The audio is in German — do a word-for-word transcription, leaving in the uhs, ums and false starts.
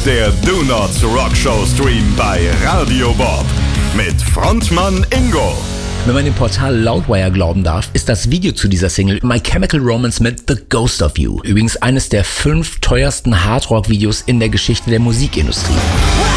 der Do Not Rock Show Stream bei Radio Bob mit Frontmann Ingo. Wenn man dem Portal Loudwire glauben darf, ist das Video zu dieser Single My Chemical Romance mit The Ghost of You übrigens eines der fünf teuersten Hardrock-Videos in der Geschichte der Musikindustrie.